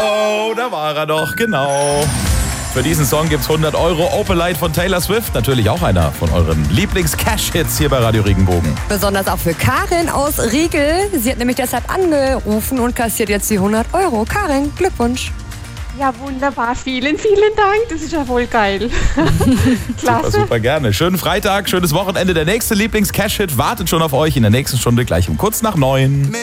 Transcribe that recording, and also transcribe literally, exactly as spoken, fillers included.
oh, da war er doch, genau. Für diesen Song gibt's hundert Euro. Opalite von Taylor Swift, natürlich auch einer von euren Lieblings-Cash-Hits hier bei Radio Regenbogen. Besonders auch für Karin aus Riegel. Sie hat nämlich deshalb angerufen und kassiert jetzt die hundert Euro. Karin, Glückwunsch. Ja, wunderbar. Vielen, vielen Dank. Das ist ja voll geil. Klasse. Super, super gerne. Schönen Freitag, schönes Wochenende. Der nächste Lieblings-Cash-Hit wartet schon auf euch in der nächsten Stunde, gleich um kurz nach neun.